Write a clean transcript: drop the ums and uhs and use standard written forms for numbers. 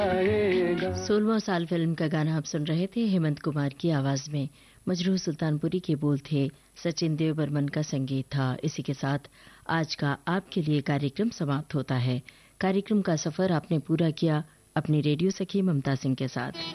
16वां साल फिल्म का गाना आप सुन रहे थे हेमंत कुमार की आवाज में। मजरूह सुल्तानपुरी के बोल थे, सचिन देव बर्मन का संगीत था। इसी के साथ आज का आपके लिए कार्यक्रम समाप्त होता है। कार्यक्रम का सफर आपने पूरा किया अपनी रेडियो सखी ममता सिंह के साथ।